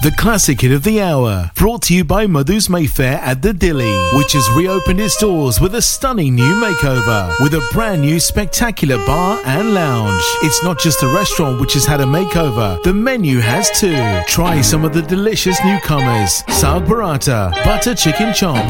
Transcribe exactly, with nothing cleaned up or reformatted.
The classic hit of the hour, brought to you by Madhu's Mayfair at the Dilly, which has reopened its doors with a stunning new makeover, with a brand new spectacular bar and lounge. It's not just the restaurant which has had a makeover, the menu has too. Try some of the delicious newcomers: Saag Burrata, butter chicken chops,